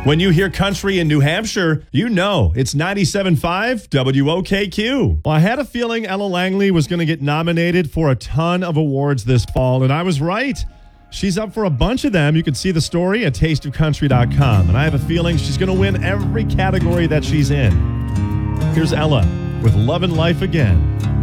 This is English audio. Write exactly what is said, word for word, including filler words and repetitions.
When you hear country in New Hampshire, you know it's ninety-seven point five W O K Q. Well, I had a feeling Ella Langley was going to get nominated for a ton of awards this fall, and I was right. She's up for a bunch of them. You can see the story at taste of country dot com, and I have a feeling she's going to win every category that she's in. Here's Ella with Love and Life Again.